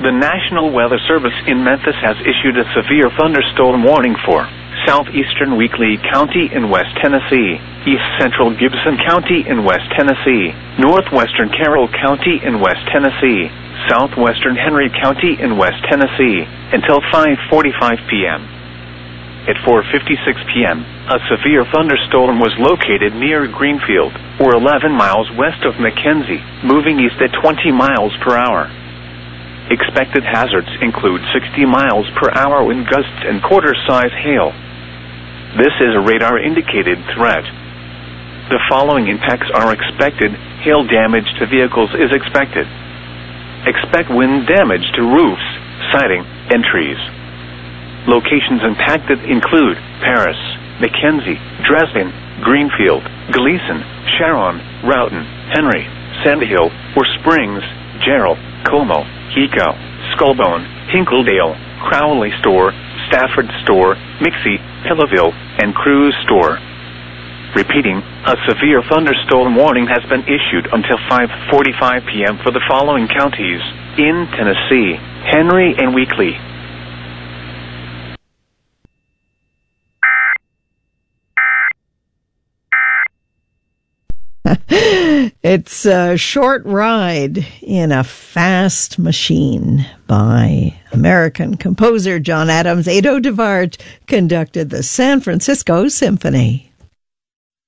The National Weather Service in Memphis has issued a severe thunderstorm warning for southeastern Weakley County in West Tennessee, east central Gibson County in West Tennessee, northwestern Carroll County in West Tennessee, southwestern Henry County in West Tennessee, until 5:45 p.m. At 4:56 p.m., a severe thunderstorm was located near Greenfield, or 11 miles west of McKenzie, moving east at 20 miles per hour. Expected hazards include 60 miles per hour wind gusts and quarter-size hail. This is a radar-indicated threat. The following impacts are expected. Hail damage to vehicles is expected. Expect wind damage to roofs, siding, and trees. Locations impacted include Paris, McKenzie, Dresden, Greenfield, Gleason, Sharon, Roughton, Henry, Sand Hill, or Springs, Gerald, Como, Eco, Skullbone, Hinkledale, Crowley Store, Stafford Store, Mixie, Pillaville, and Cruz Store. Repeating, a severe thunderstorm warning has been issued until 5:45 p.m. for the following counties in Tennessee: Henry and Weakley. It's a short ride in a fast machine by American composer John Adams. Ado DeVart conducted the San Francisco Symphony.